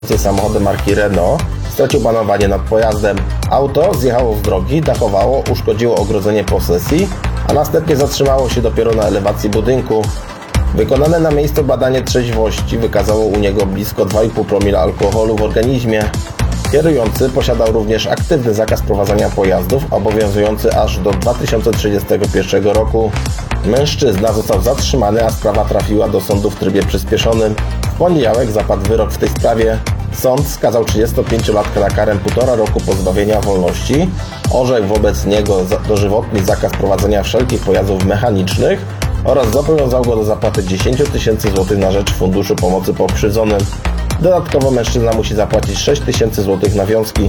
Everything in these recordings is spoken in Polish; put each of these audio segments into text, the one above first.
samochodem marki Renault stracił panowanie nad pojazdem. Auto zjechało z drogi, dachowało, uszkodziło ogrodzenie posesji, a następnie zatrzymało się dopiero na elewacji budynku. Wykonane na miejscu badanie trzeźwości wykazało u niego blisko 2,5 promila alkoholu w organizmie. Kierujący posiadał również aktywny zakaz prowadzenia pojazdów, obowiązujący aż do 2031 roku. Mężczyzna został zatrzymany, a sprawa trafiła do sądu w trybie przyspieszonym. W poniedziałek zapadł wyrok w tej sprawie. Sąd skazał 35-latka na karę 1,5 roku pozbawienia wolności, orzekł wobec niego dożywotni zakaz prowadzenia wszelkich pojazdów mechanicznych oraz zobowiązał go do zapłaty 10 000 zł na rzecz Funduszu Pomocy Pokrzywdzonym. Dodatkowo mężczyzna musi zapłacić 6 000 zł na wiązki.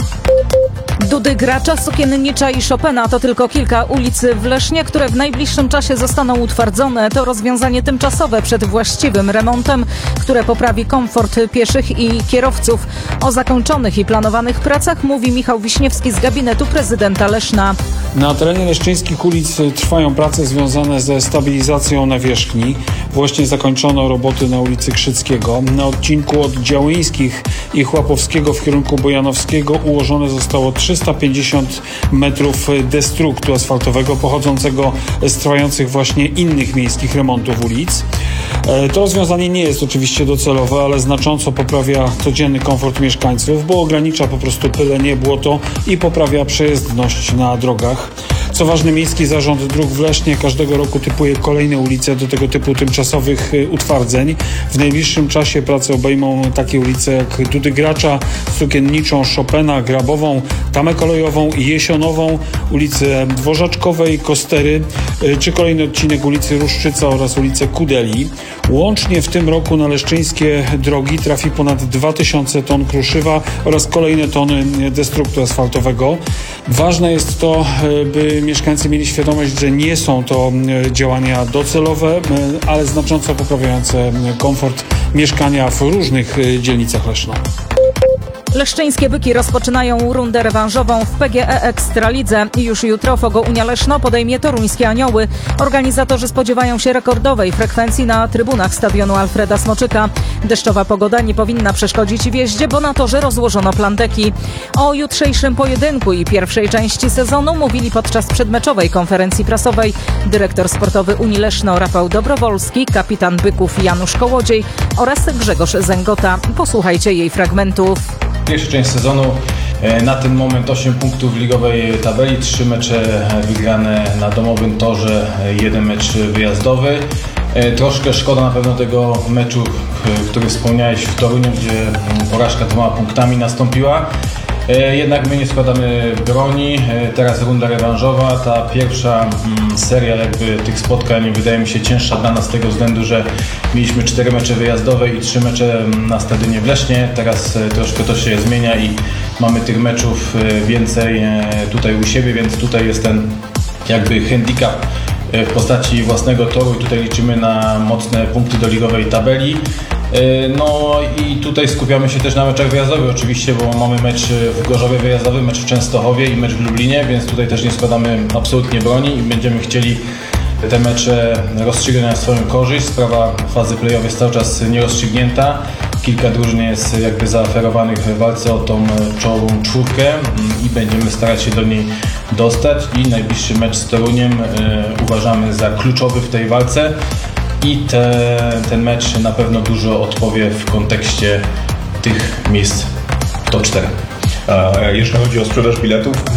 Dudy, Gracza, Sukiennicza i Chopina to tylko kilka ulic w Lesznie, które w najbliższym czasie zostaną utwardzone. To rozwiązanie tymczasowe przed właściwym remontem, które poprawi komfort pieszych i kierowców. O zakończonych i planowanych pracach mówi Michał Wiśniewski z gabinetu prezydenta Leszna. Na terenie leszczyńskich ulic trwają prace związane ze stabilizacją nawierzchni. Właśnie zakończono roboty na ulicy Krzyckiego. Na odcinku od Działyńskich i Chłapowskiego w kierunku Bojanowskiego ułożone zostało 350 metrów destruktu asfaltowego pochodzącego z trwających właśnie innych miejskich remontów ulic. To rozwiązanie nie jest oczywiście docelowe, ale znacząco poprawia codzienny komfort mieszkańców, bo ogranicza po prostu pylenie, błoto i poprawia przejezdność na drogach. Co ważne, Miejski Zarząd Dróg w Lesznie każdego roku typuje kolejne ulice do tego typu tymczasowych utwardzeń. W najbliższym czasie prace obejmą takie ulice jak Dudy, Gracza, Sukienniczą, Chopina, Grabową, Tamę Kolejową, Jesionową, ulicę Dworzaczkowej, Kostery, czy kolejny odcinek ulicy Ruszczyca oraz ulicę Kudeli. Łącznie w tym roku na leszczyńskie drogi trafi ponad 2000 ton kruszywa oraz kolejne tony destruktu asfaltowego. Ważne jest to, by mieszkańcy mieli świadomość, że nie są to działania docelowe, ale znacząco poprawiające komfort mieszkania w różnych dzielnicach Leszna. Leszczyńskie Byki rozpoczynają rundę rewanżową w PGE Ekstralidze. Już jutro Fogo Unia Leszno podejmie toruńskie Anioły. Organizatorzy spodziewają się rekordowej frekwencji na trybunach stadionu Alfreda Smoczyka. Deszczowa pogoda nie powinna przeszkodzić w jeździe, bo na torze rozłożono plandeki. O jutrzejszym pojedynku i pierwszej części sezonu mówili podczas przedmeczowej konferencji prasowej dyrektor sportowy Unii Leszno Rafał Dobrowolski, kapitan Byków Janusz Kołodziej oraz Grzegorz Zęgota. Posłuchajcie jej fragmentów. Pierwsza część sezonu, na ten moment 8 punktów w ligowej tabeli, 3 mecze wygrane na domowym torze, 1 mecz wyjazdowy. Troszkę szkoda na pewno tego meczu, który wspomniałeś w Toruniu, gdzie porażka 2 punktami nastąpiła. Jednak my nie składamy broni, teraz runda rewanżowa, ta pierwsza seria jakby tych spotkań wydaje mi się cięższa dla nas z tego względu, że mieliśmy 4 mecze wyjazdowe i 3 mecze na stadionie w Lesznie, teraz troszkę to się zmienia i mamy tych meczów więcej tutaj u siebie, więc tutaj jest ten jakby handicap w postaci własnego toru i tutaj liczymy na mocne punkty do ligowej tabeli. No i tutaj skupiamy się też na meczach wyjazdowych oczywiście, bo mamy mecz w Gorzowie wyjazdowy, mecz w Częstochowie i mecz w Lublinie, więc tutaj też nie składamy absolutnie broni i będziemy chcieli te mecze rozstrzygnąć na swoją korzyść. Sprawa fazy play-off jest cały czas nierozstrzygnięta. Kilka drużyn jest jakby zaoferowanych w walce o tą czołową czwórkę i będziemy starać się do niej dostać i najbliższy mecz z Toruniem uważamy za kluczowy w tej walce. I ten mecz na pewno dużo odpowie w kontekście tych miejsc w top 4. A jeśli chodzi o sprzedaż biletów,